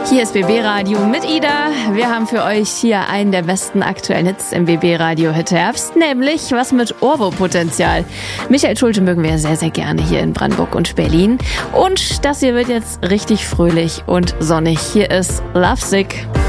Hier ist BB Radio mit Ida. Wir haben für euch hier einen der besten aktuellen Hits im BB Radio Hit Herbst, nämlich was mit Ohrwurmpotenzial. Michael Schulte mögen wir sehr, sehr gerne hier in Brandenburg und Berlin. Und das hier wird jetzt richtig fröhlich und sonnig. Hier ist Lovesick.